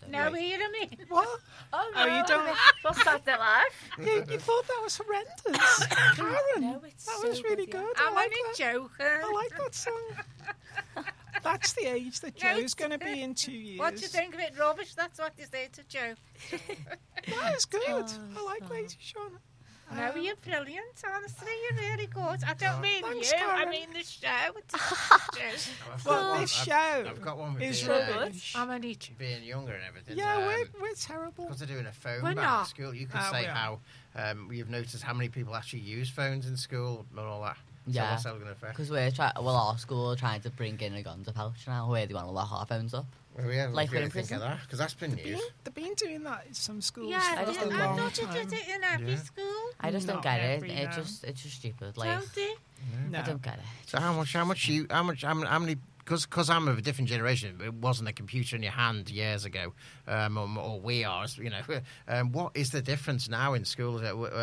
So. No, hear me. What? Oh, Oh, you don't. What's that, the life? You thought that was horrendous, Karen. No, it's that so was really good. good. I'm I like only that. joking. I like that song. That's the age that No, Joe's going to be in 2 years. What do you think of it? Rubbish? That's what you say to Joe. That is good. I like Lady Shauna. No, you're brilliant, honestly. You're really good. I don't mean thanks, you, Karen. I mean the show. It's Well, this show I've got one with is being, rubbish. I'm only being younger and everything. Yeah, we're terrible. Because they're doing a phone We're ban not. at school. You could Oh, say we are. how you've noticed how many people actually use phones in school and all that. So Yeah. what's that going to affect? Because our school are trying to bring in a guns pouch now where they want to lock our phones up. Well, yeah, Like what do you in think of prison? that? Because that's been news. They've been doing that in some schools Yeah, for just a don't I long thought you time. did it in every Yeah. school. I just don't Not get it. every It's now. just stupid. Like Don't they? No. I don't get it. So how many? Because I'm of a different generation. It wasn't a computer in your hand years ago, or we are. You know, what is the difference now in schools?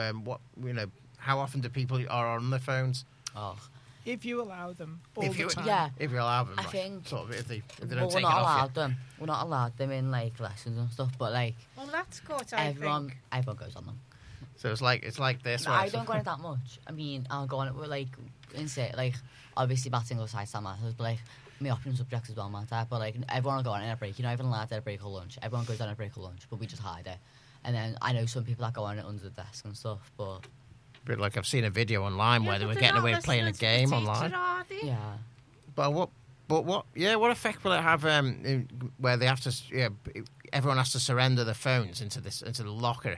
How often do people are on their phones? Oh, If you allow them all If the you- time. yeah. If you allow them, I like, think- sort of, if they But don't we're take it not off allowed them. We're not allowed them in like lessons and stuff. But like Well, that's good, I everyone think. goes on them. you. So it's like this. No, where I it's- don't go on it that much. I mean, I'll go on it with like like obviously batting goes side matters, but like my option subjects as well matter. But like everyone will go on it at a break. You're not even allowed to at a break or lunch. Everyone goes on a break or lunch, but we just hide it. And then I know some people that go on it under the desk and stuff. But But like I've seen a video online where they but were they're getting not away with playing a listening to the game teacher, online. are they? yeah, But what effect will it have where they have to everyone has to surrender their phones into the locker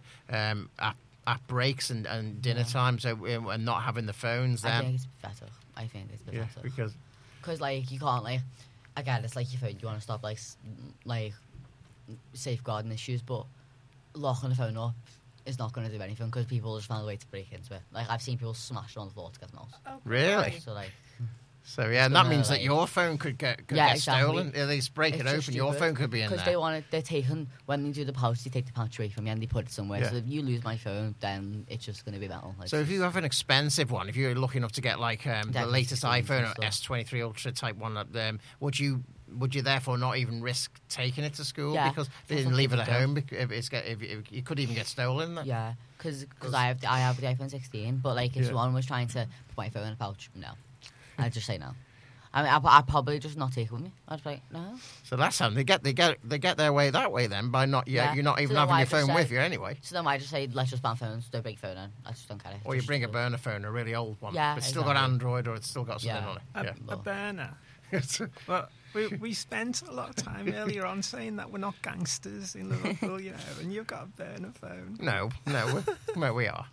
at breaks and dinner time, so and not having the phones I then. think it's better. I think it's Yeah, better because like you can't like again it's like your phone. You want to stop like safeguarding issues, but locking the phone up is not going to do anything because people just find a way to break into it. Like I've seen people smash it on the floor to get them out. Oh, Really? boy. So like so yeah, and that gonna, means that like- your phone could get Yeah, exactly. stolen. If they break it It's just open, your stupid, phone could be in because there. they're taking when they do the pouch, they take the pouch away from you and they put it somewhere. Yeah. So if you lose my phone, then it's just going to be metal. So if you have an expensive one, if you're lucky enough to get like the Definitely latest screens iPhone and or stuff. S23 Ultra type one, would you therefore not even risk taking it to school Yeah, because they for didn't some leave it at people home? If you could even get stolen. yeah, because I have the iPhone 16, but like if Yeah. someone was trying to put my phone in a pouch, no, I'd just say no. I mean, I'd probably just not take it with me. I'd be like, no. So that's how they get their way that way then by not Yeah. you're not So even then having why your just phone say- with you anyway. So then I just say, let's just ban phones, don't break phone in. I just don't care. Or you Just bring a do it. burner phone, a really old one, Yeah, but it's still got exactly. Android or it's still got something Yeah. on it. A, Yeah. a burner. But we spent a lot of time earlier on saying that we're not gangsters in Liverpool, you know, and you've got a burner phone. No, we are.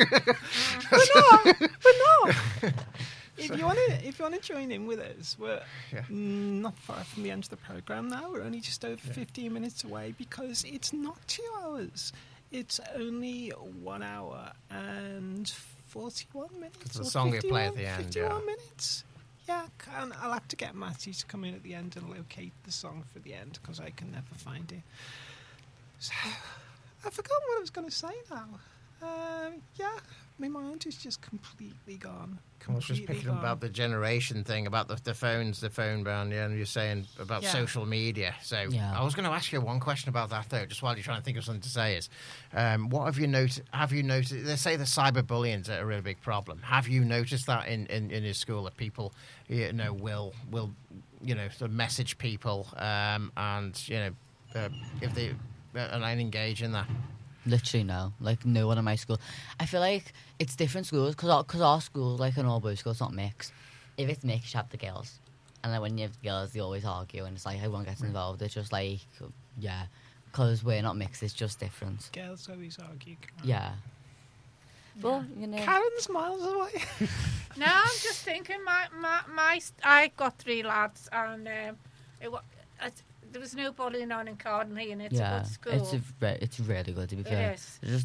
We're not. If you want to join in with us, we're Yeah. not far from the end of the programme now. We're only just over 15 minutes away because it's not 2 hours. It's only 1 hour and 41 minutes. It's the or song you play at 51 the end, 51 yeah. minutes. Yeah, and I'll have to get Matty to come in at the end and locate the song for the end because I can never find it. So, I've forgotten what I was going to say now. Yeah, my mind is just completely gone. I was just Completely picking up gone. about the generation thing, about the phones, the phone ban, yeah, and you're saying about Yeah. social media. So Yeah. I was going to ask you one question about that, though, just while you're trying to think of something to say is, what have you noticed? They say the cyberbullying's a really big problem. Have you noticed that in your school that people, will sort of message people, and, if they, and engage in that? Literally no. Like no one in my school. I feel like it's different schools because our school, like an all boys school, it's not mixed. If it's mixed, you have the girls, and then when you have the girls, they always argue, and it's like everyone gets involved. It's just like because we're not mixed, it's just different. Girls always argue. Yeah. Well, Karen's miles away. No, I'm just thinking. I got 3 lads, and there was no bullying on in Cardinal, and it's a yeah, good school. it's really good to be fair. It is. It's just